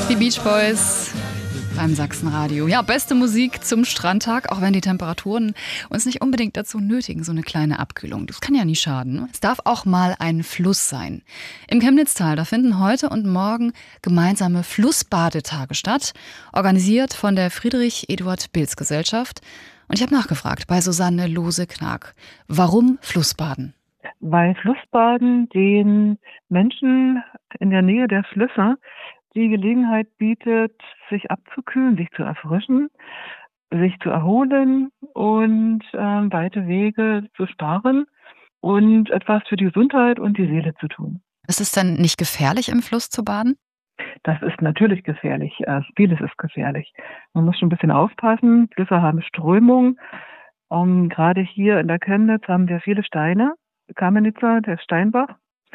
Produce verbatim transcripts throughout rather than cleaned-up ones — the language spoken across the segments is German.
Die Beach Boys beim Sachsenradio. Ja, beste Musik zum Strandtag, auch wenn die Temperaturen uns nicht unbedingt dazu nötigen, so eine kleine Abkühlung. Das kann ja nie schaden. Es darf auch mal ein Fluss sein. Im Chemnitztal, da finden heute und morgen gemeinsame Flussbadetage statt, organisiert von der Friedrich-Eduard-Bilz-Gesellschaft. Und ich habe nachgefragt bei Susanne Lohse-Knag, warum Flussbaden? Weil Flussbaden den Menschen in der Nähe der Flüsse die Gelegenheit bietet, sich abzukühlen, sich zu erfrischen, sich zu erholen und äh, weite Wege zu sparen und etwas für die Gesundheit und die Seele zu tun. Ist es denn nicht gefährlich, im Fluss zu baden? Das ist natürlich gefährlich. Äh, vieles ist gefährlich. Man muss schon ein bisschen aufpassen. Flüsse haben Strömung. Um, gerade hier in der Chemnitz haben wir viele Steine. Kamenitzer, der Steinbach.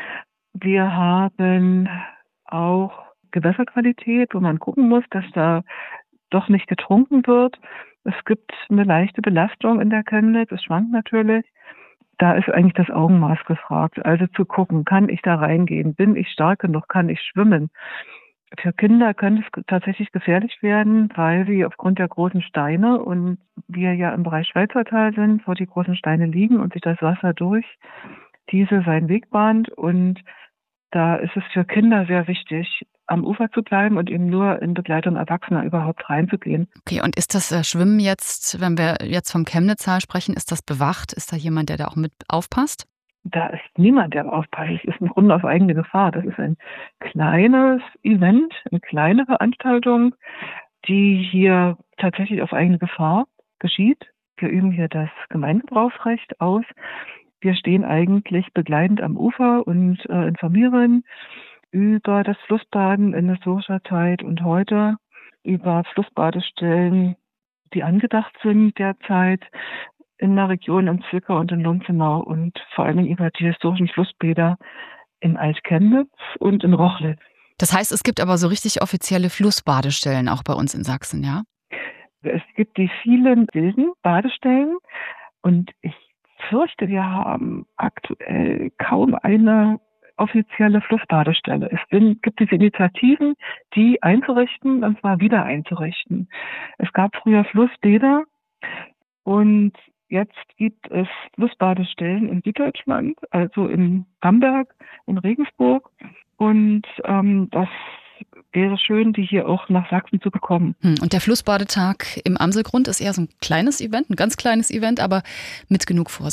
Wir haben auch Gewässerqualität, wo man gucken muss, dass da doch nicht getrunken wird. Es gibt eine leichte Belastung in der Chemnitz, es schwankt natürlich. Da ist eigentlich das Augenmaß gefragt. Also zu gucken, kann ich da reingehen? Bin ich stark genug? Kann ich schwimmen? Für Kinder könnte es tatsächlich gefährlich werden, weil sie aufgrund der großen Steine und wir ja im Bereich Schweizertal sind, wo die großen Steine liegen und sich das Wasser durch diese seinen Weg bahnt. Und da ist es für Kinder sehr wichtig, am Ufer zu bleiben und eben nur in Begleitung Erwachsener überhaupt reinzugehen. Okay, und ist das äh, Schwimmen jetzt, wenn wir jetzt vom Chemnitztal sprechen, ist das bewacht? Ist da jemand, der da auch mit aufpasst? Da ist niemand, der aufpasst. Es ist im Grunde auf eigene Gefahr. Das ist ein kleines Event, eine kleine Veranstaltung, die hier tatsächlich auf eigene Gefahr geschieht. Wir üben hier das Gemeingebrauchsrecht aus. Wir stehen eigentlich begleitend am Ufer und äh, informieren über das Flussbaden in historischer Zeit und heute, über Flussbadestellen, die angedacht sind derzeit in der Region in Zwickau und in Lunzenau und vor allem über die historischen Flussbäder in Alt-Chemnitz und in Rochlitz. Das heißt, es gibt aber so richtig offizielle Flussbadestellen auch bei uns in Sachsen, ja? Es gibt die vielen wilden Badestellen und ich fürchte, wir haben aktuell kaum eine offizielle Flussbadestelle. Es gibt diese Initiativen, die einzurichten, und zwar wieder einzurichten. Es gab früher Flussbäder und jetzt gibt es Flussbadestellen in Süddeutschland, also in Bamberg, in Regensburg. Und ähm, das wäre schön, die hier auch nach Sachsen zu bekommen. Hm, und der Flussbadetag im Amselgrund ist eher so ein kleines Event, ein ganz kleines Event, aber mit genug Vorsicht.